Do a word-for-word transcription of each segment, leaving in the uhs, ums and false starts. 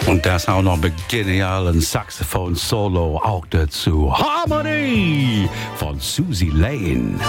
Und das auch noch mit genialen Saxophon-Solo auch dazu. Harmony von Susie Lane.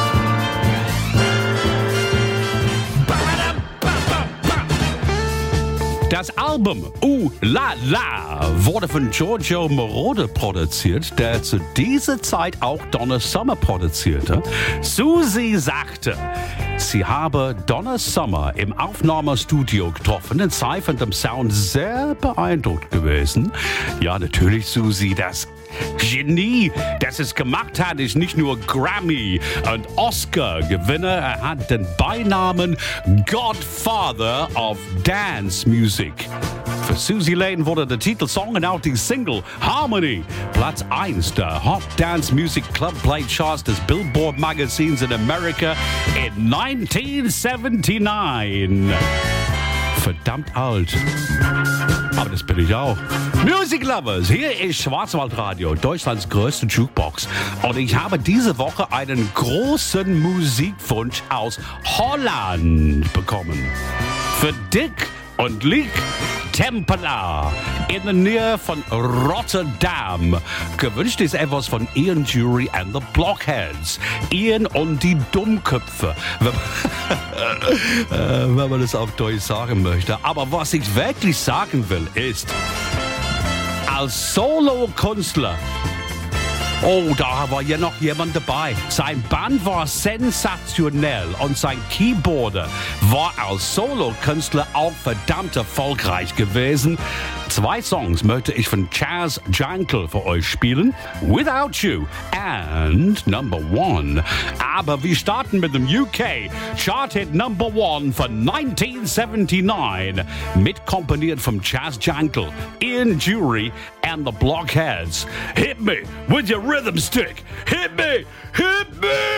Das Album Uh La La wurde von Giorgio Moroder produziert, der zu dieser Zeit auch Donna Summer produzierte. Susie sagte, sie habe Donna Summer im Aufnahmestudio getroffen und sei von dem Sound sehr beeindruckt gewesen. Ja, natürlich, Susie, das Genie, das es gemacht hat, ist nicht nur Grammy- und Oscar-Gewinner. Er hat den Beinamen Godfather of Dance Music. Für Susie Lane wurde der Titelsong und auch die Single Harmony Platz eins der Hot Dance Music Club Play Charts des Billboard Magazins in Amerika in neunzehnhundertneunundsiebzig. Verdammt alt. Aber das bin ich auch. Music Lovers, hier ist Schwarzwaldradio, Deutschlands größte Jukebox. Und ich habe diese Woche einen großen Musikwunsch aus Holland bekommen. Für Dick und Liek Tempela in der Nähe von Rotterdam. Gewünscht ist etwas von Ian Dury and the Blockheads. Ian und die Dummköpfe. Wenn, wenn man das auf Deutsch sagen möchte. Aber was ich wirklich sagen will, ist, als Solo-Künstler, oh, da war ja noch jemand dabei. Sein Band war sensationell und sein Keyboarder war als Solo-Künstler auch verdammt erfolgreich gewesen. Zwei Songs möchte ich von Chas Jankel für euch spielen. Without You and Number One. Aber wir starten mit dem U K Charted Number One von neunzehnhundertneunundsiebzig. Mitkomponiert von Chas Jankel, Ian Dury and the Blockheads. Hit me with your rhythm stick. Hit me, hit me.